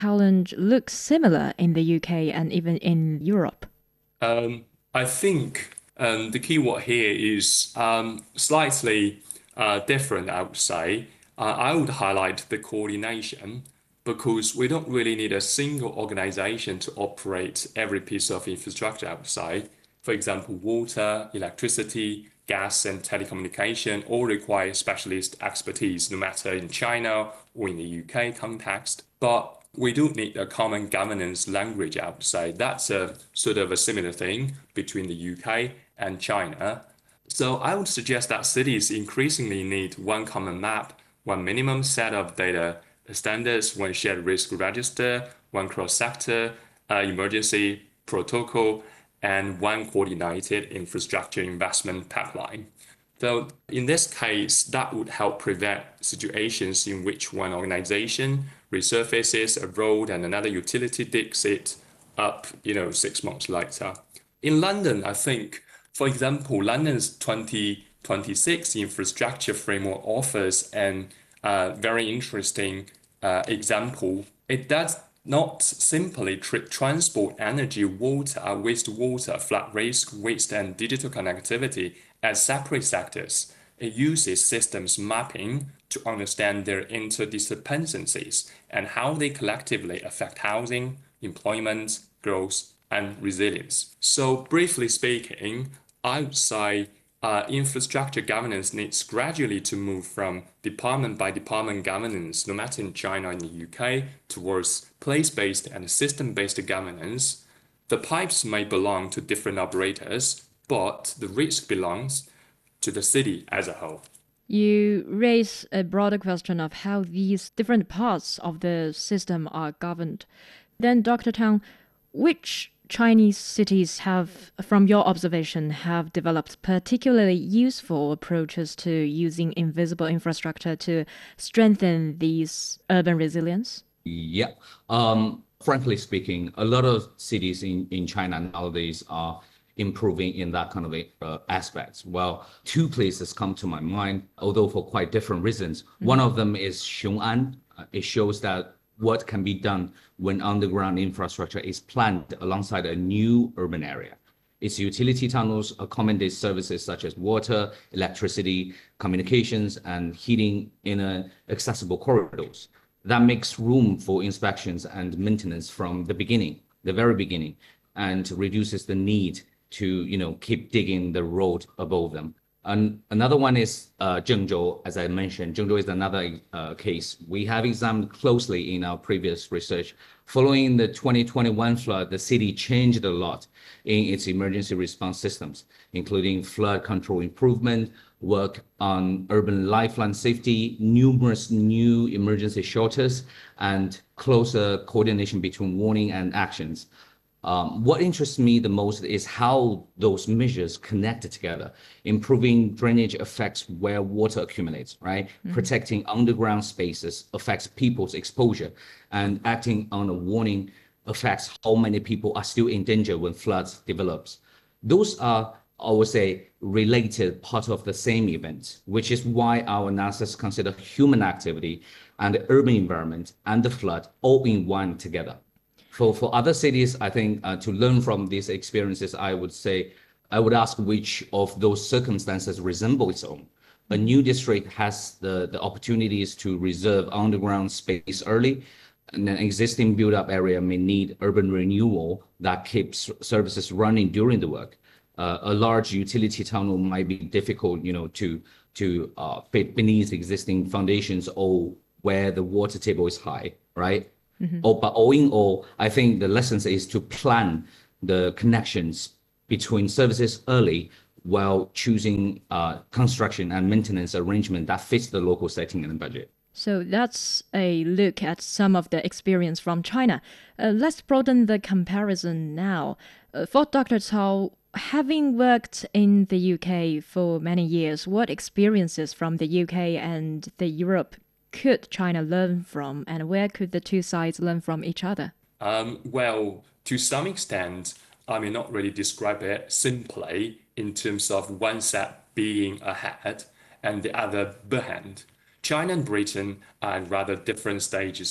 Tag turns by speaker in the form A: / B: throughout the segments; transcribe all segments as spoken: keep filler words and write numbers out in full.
A: challenge looks similar in the U K and even in Europe?
B: Um, I think um, the key word here is um, slightly uh, different, I would say. Uh, I would highlight the coordination because we don't really need a single organization to operate every piece of infrastructure, I would say. For example, water, electricity, gas, and telecommunication all require specialist expertise, no matter in China or in the U K context. But we do need a common governance language, I would say. That's a sort of a similar thing between the U K and China. So I would suggest that cities increasingly need one common map, one minimum set of data standards, one shared risk register, one cross-sector uh, emergency protocol, and one coordinated infrastructure investment pipeline. So in this case, that would help prevent situations in which one organization resurfaces a road and another utility digs it up, you know, six months later. In London, I think, for example, London's twenty twenty-six infrastructure framework offers an uh, very interesting uh, example. It does not simply treat transport, energy, water, wastewater, flood risk, waste, and digital connectivity as separate sectors. It uses systems mapping to understand their interdependencies and how they collectively affect housing, employment, growth, and resilience. So, briefly speaking, I would say uh, infrastructure governance needs gradually to move from department by department governance, no matter in China or in the U K, towards place-based and system-based governance. The pipes may belong to different operators, but the risk belongs to the city as a whole.
A: You raise a broader question of how these different parts of the system are governed. Then, Doctor Tang, which Chinese cities have, from your observation, have developed particularly useful approaches to using invisible infrastructure to strengthen these urban resilience?
C: Yeah. Um, frankly speaking, a lot of cities in, in China nowadays are improving in that kind of uh, aspects. Well, two places come to my mind, although for quite different reasons. One
A: Mm-hmm.
C: of them is Xiong'an. Uh, it shows that what can be done when underground infrastructure is planned alongside a new urban area. Its utility tunnels accommodate services such as water, electricity, communications, and heating in uh, accessible corridors. That makes room for inspections and maintenance from the beginning, the very beginning, and reduces the need to, you know, keep digging the road above them. And another one is uh, Zhengzhou, as I mentioned. Zhengzhou is another uh, case we have examined closely in our previous research. Following the twenty twenty-one flood, the city changed a lot in its emergency response systems, including flood control improvement, work on urban lifeline safety, numerous new emergency shelters, and closer coordination between warning and actions. Um, what interests me the most is how those measures connected together. Improving drainage affects where water accumulates, right?
A: Mm-hmm.
C: Protecting underground spaces affects people's exposure, and acting on a warning affects how many people are still in danger when floods develops. Those are, I would say, related part of the same event, which is why our analysis consider human activity and the urban environment and the flood all in one together. For for other cities, I think uh, to learn from these experiences, I would say I would ask which of those circumstances resemble its own. A
A: Mm-hmm.
C: new district has the, the opportunities to reserve underground space early, and an existing built-up area may need urban renewal that keeps services running during the work. Uh, a large utility tunnel might be difficult, you know, to to uh, fit beneath existing foundations or where the water table is high, right?
A: Mm-hmm.
C: Or, but all in all, I think the lessons is to plan the connections between services early while choosing uh, construction and maintenance arrangement that fits the local setting and budget.
A: So that's a look at some of the experience from China. Uh, let's broaden the comparison now. Uh, for Doctor Cao, having worked in the U K for many years, what experiences from the U K and the Europe could China learn from, and where could the two sides learn from each other?
B: Um, well, to some extent, I may not really describe it simply in terms of one set being ahead and the other behind. China and Britain are at rather different stages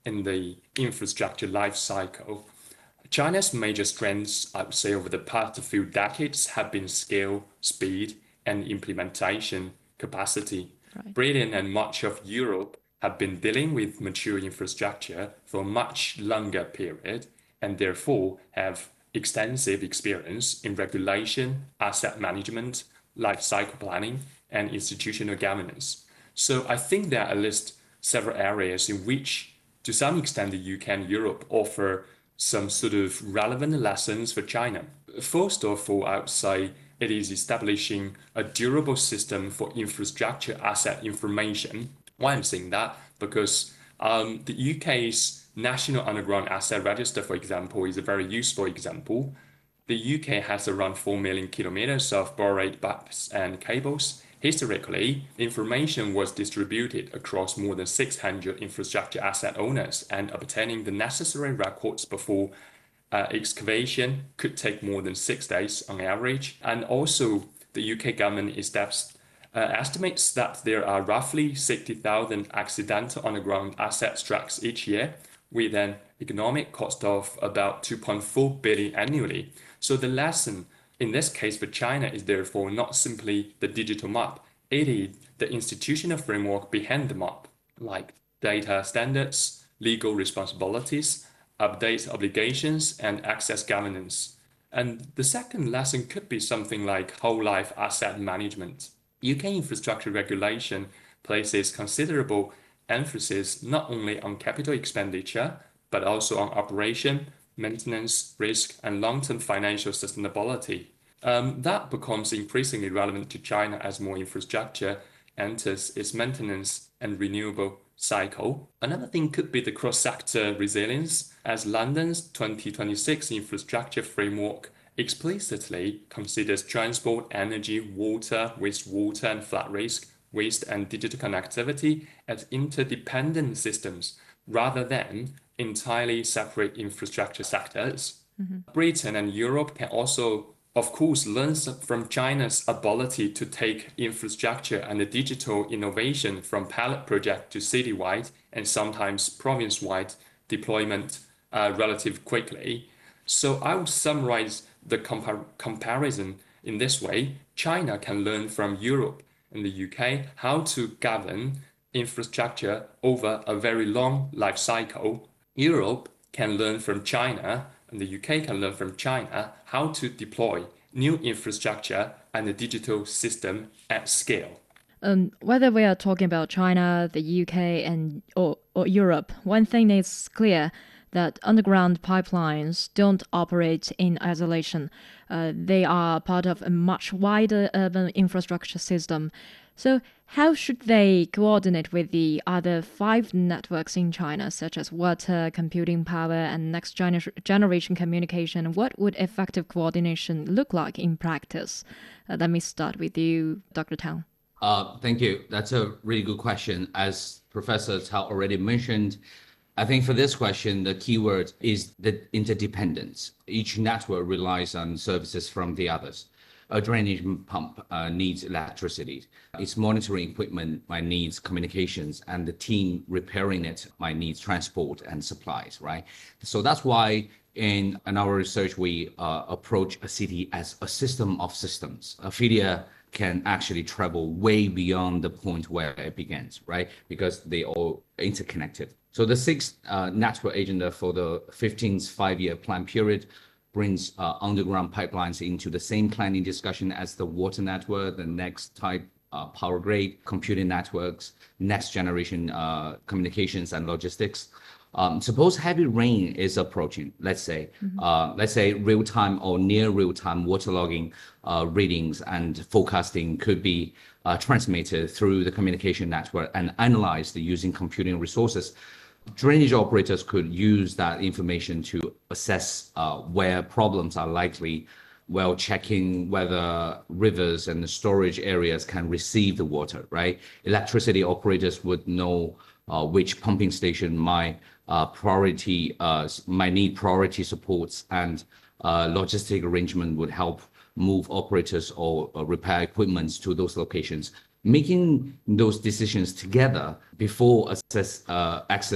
B: in the infrastructure life cycle. China's major strengths, I would say, over the past few decades have been scale, speed, and implementation capacity.
A: Right.
B: Britain and much of Europe have been dealing with mature infrastructure for a much longer period and therefore have extensive experience in regulation, asset management, life cycle planning, and institutional governance. So I think there are at least several areas in which, to some extent, the U K and Europe offer some sort of relevant lessons for China. First of all, I would say it is establishing a durable system for infrastructure asset information. Why I'm saying that? Because um, the U K's National Underground Asset Register, for example, is a very useful example. The U K has around four million kilometers of buried pipes and cables. Historically, information was distributed across more than six hundred infrastructure asset owners, and obtaining the necessary records before uh, excavation could take more than six days on average. And also, the U K government established, uh, estimates that there are roughly sixty thousand accidental underground asset strikes each year, with an economic cost of about two point four billion annually. So the lesson in this case for China is therefore not simply the digital map, it is the institutional framework behind the map, like data standards, legal responsibilities, update obligations, and access governance. And the second lesson could be something like whole life asset management. U K infrastructure regulation places considerable emphasis not only on capital expenditure, but also on operation, maintenance, risk, and long-term financial sustainability. Um, that becomes increasingly relevant to China as more infrastructure enters its maintenance and renewable cycle. Another thing could be the cross-sector resilience, as London's twenty twenty-six infrastructure framework explicitly considers transport, energy, water, wastewater, and flood risk, waste, and digital connectivity as interdependent systems rather than entirely separate infrastructure sectors. Mm-hmm. Britain and Europe can also, of course, learn from China's ability to take infrastructure and the digital innovation from pilot project to citywide and sometimes province-wide deployment uh, relatively quickly. So I would summarize the compar- comparison in this way. China can learn from Europe and the U K how to govern infrastructure over a very long life cycle. Europe can learn from China and the U K can learn from China how to deploy new infrastructure and the digital system at scale.
A: Um, whether we are talking about China, the U K, and or, or Europe, one thing is clear, that underground pipelines don't operate in isolation. Uh, they are part of a much wider urban infrastructure system. So how should they coordinate with the other five networks in China, such as water, computing power, and next gener- generation communication? What would effective coordination look like in practice? Uh, let me start with you, Doctor Tang.
C: Uh, thank you. That's a really good question. As Professor Cao already mentioned, I think for this question, the keyword is the interdependence. Each network relies on services from the others. A drainage pump uh, needs electricity. Its monitoring equipment might needs communications, and the team repairing it might need transport and supplies, right? So that's why in, in our research, we uh, approach a city as a system of systems. Ophelia can actually travel way beyond the point where it begins, right? Because they all interconnected. So the sixth uh, network agenda for the fifteenth five-year plan period brings uh, underground pipelines into the same planning discussion as the water network, the next type uh, power grid, computing networks, next generation uh, communications and logistics. Um, suppose heavy rain is approaching, let's say, mm-hmm. uh, let's say real-time or near real-time waterlogging uh, readings and forecasting could be uh, transmitted through the communication network and analyzed using computing resources. Drainage operators could use that information to assess uh, where problems are likely, while checking whether rivers and storage areas can receive the water, right? Electricity operators would know uh, which pumping station might uh, priority uh, might need priority supports, and uh, logistic arrangement would help move operators or, or repair equipment to those locations. Making those decisions together before access, uh, access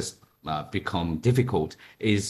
C: uh, become difficult is